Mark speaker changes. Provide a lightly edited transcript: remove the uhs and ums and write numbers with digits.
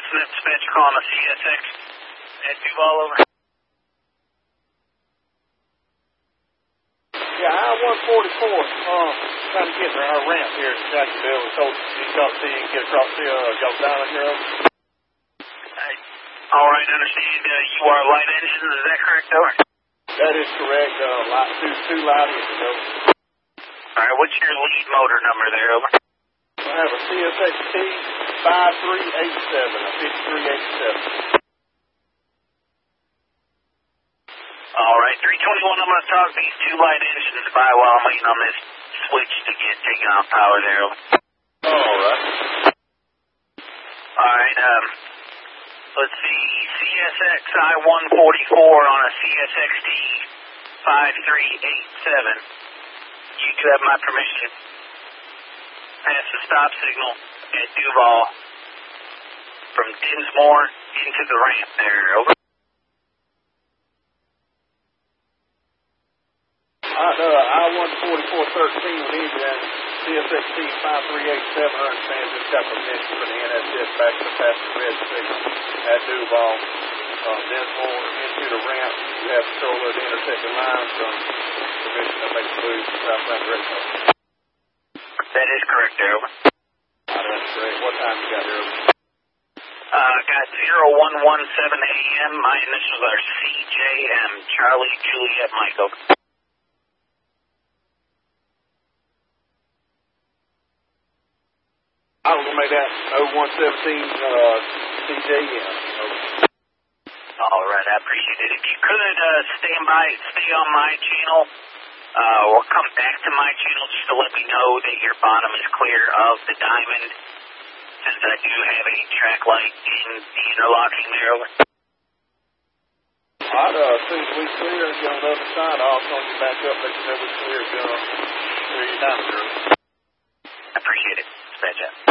Speaker 1: Smith dispatcher calling the CSX at Duval over.
Speaker 2: Yeah, I-144, trying to get to our ramp here in Jacksonville. We told you to see you can get across the Gulf Island here.
Speaker 1: All right, understand you are light engine, is that correct, over?
Speaker 2: That is correct. Two light engines, over.
Speaker 1: All right, what's your lead motor number there, over?
Speaker 2: I have a CSXT 5387, a 5387.
Speaker 1: All right, 321, I'm going to talk these two light engines by while I'm waiting on this switch to get taken off power there, over.
Speaker 2: All right.
Speaker 1: All right, let's see, CSX I-144 on a CSXT 5387. You do have my permission. Pass the stop signal at Duval from Dinsmore into the ramp there, over.
Speaker 2: I-14413 with Indian CSXT 5387, I understand just got permission for the NSS back to the passenger red signal at Duval. Dinsmore into the ramp. You have control of the intersecting lines from permission to make the move southbound direction.
Speaker 1: That is correct, there, over.
Speaker 2: That's great. What time you got there, over?
Speaker 1: Got 0117 AM. My initials are CJM, Charlie Juliet Michael.
Speaker 2: I was going to make that 0117 CJM.
Speaker 1: All right, I appreciate it. If you could stand by, stay on my channel, or come back to my channel just to let me know that your bottom is clear of the diamond, since I do have a track light in the interlocking there, over.
Speaker 2: All right, as soon as we clear and get on the other side, I'll call you back up, let you know we're clear, clear your diamond, girl.
Speaker 1: I appreciate it. Dispatch out.